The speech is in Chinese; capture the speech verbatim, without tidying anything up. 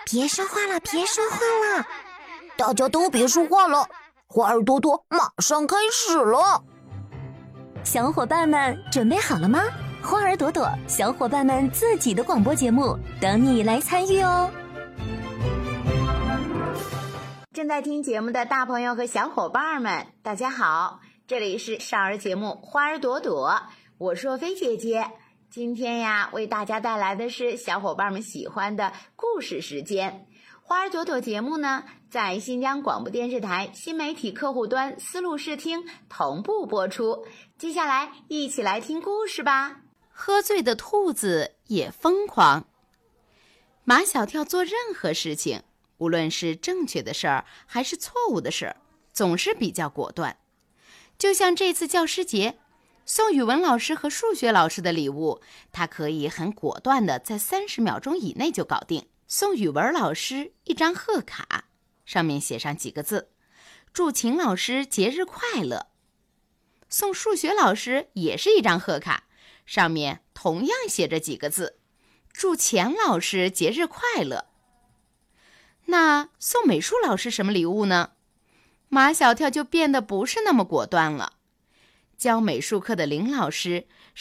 别说话了，别说话了， 大家都别说话了，花儿朵朵马上开始了。 小伙伴们准备好了吗？花儿朵朵小伙伴们自己的广播节目，等你来参与哦。 正在听节目的大朋友和小伙伴们，大家好，这里是少儿节目花儿朵朵，我是若飞姐姐。今天呀，为大家带来的是小伙伴们喜欢的故事时间。花儿朵朵节目呢，在新疆广播电视台新媒体客户端思路视听同步播出。接下来一起来听故事吧。 喝醉的兔子也疯狂。马小跳做任何事情，无论是正确的事儿还是错误的事儿，总是比较果断。就像这次教师节，送语文老师和数学老师的礼物，他可以很果断地在三十秒钟以内就搞定。送语文老师一张贺卡，上面写上几个字：祝秦老师节日快乐。送数学老师也是一张贺卡，上面同样写着几个字：祝钱老师节日快乐。那送美术老师什么礼物呢？马小跳就变得不是那么果断了。教美术课的林老师